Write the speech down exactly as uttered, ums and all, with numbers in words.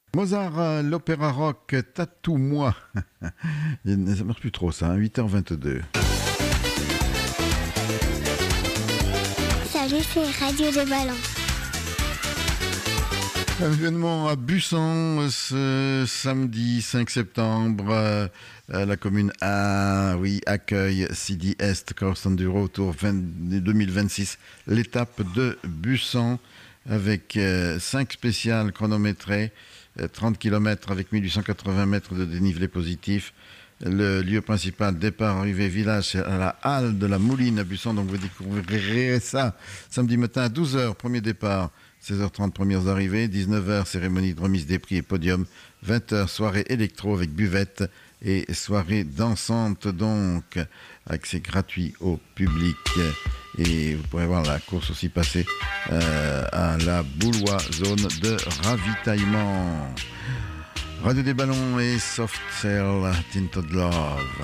Mozart, euh, l'opéra rock Tatoue-moi. Ça marche plus trop ça, hein, huit heures vingt-deux. Salut, c'est Radio de Ballon. Un événement à Bussan ce samedi cinq septembre. Euh, la commune A, oui, accueille Sidi Est Course Enduro Tour deux mille vingt-six. L'étape de Bussan avec euh, cinq spéciales chronométrées, euh, trente kilomètres avec mille huit cent quatre-vingts mètres de dénivelé positif. Le lieu principal, départ, arrivée, village, c'est à la halle de la Mouline à Bussan. Donc vous découvrirez ça samedi matin à douze heures, premier départ. seize heures trente, premières arrivées, dix-neuf heures, cérémonie de remise des prix et podium, vingt heures, soirée électro avec buvette et soirée dansante, donc accès gratuit au public. Et vous pourrez voir la course aussi passer euh, à la Boulois, zone de ravitaillement. Radio des Ballons et Soft Cell, Tinted Love.